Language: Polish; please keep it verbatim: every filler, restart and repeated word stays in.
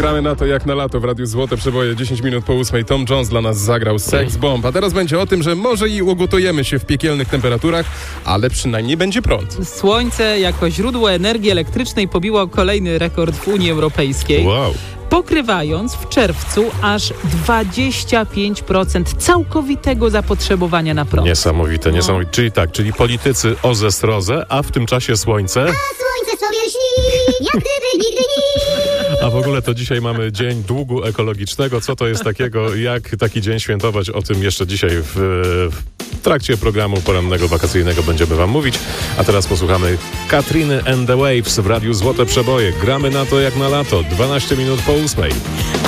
Gramy na to jak na lato w Radiu Złote Przeboje. dziesięć minut po ósmej. Tom Jones dla nas zagrał Sex Bomb. A teraz będzie o tym, że może i ugotujemy się w piekielnych temperaturach, ale przynajmniej będzie prąd. Słońce jako źródło energii elektrycznej pobiło kolejny rekord w Unii Europejskiej. Wow. Pokrywając w czerwcu aż dwadzieścia pięć procent całkowitego zapotrzebowania na prąd. Niesamowite, No. niesamowite. Czyli tak, czyli politycy o zestrozę, a w tym czasie słońce. A słońce sobie śni, jak gdyby nigdy nic. A w ogóle to dzisiaj mamy Dzień Długu Ekologicznego. Co to jest takiego, jak taki dzień świętować? O tym jeszcze dzisiaj w, w trakcie programu porannego wakacyjnego będziemy wam mówić. A teraz posłuchamy Katriny and the Waves w Radiu Złote Przeboje. Gramy na to jak na lato. dwanaście minut po ósmej.